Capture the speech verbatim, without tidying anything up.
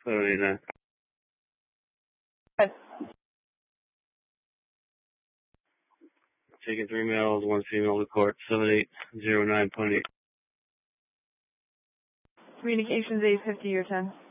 seven eight nine. Yes. Taking three males, one female to court, seven eight zero nine point eight. Communications eight fifty, your ten.